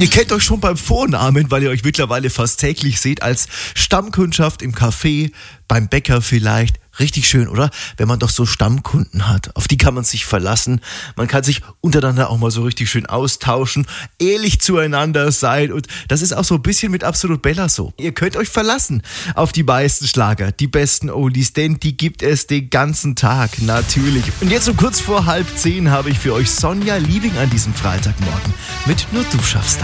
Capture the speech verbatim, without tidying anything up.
Ihr kennt euch schon beim Vornamen, weil ihr euch mittlerweile fast täglich seht, als Stammkundschaft im Café, beim Bäcker vielleicht. Richtig schön, oder? Wenn man doch so Stammkunden hat. Auf die kann man sich verlassen. Man kann sich untereinander auch mal so richtig schön austauschen, ehrlich zueinander sein. Und das ist auch so ein bisschen mit Absolut Bella so. Ihr könnt euch verlassen auf die meisten Schlager, die besten Oldies, denn die gibt es den ganzen Tag, natürlich. Und jetzt um kurz vor halb zehn habe ich für euch Sonja Liebing an diesem Freitagmorgen mit Nur du schaffst das.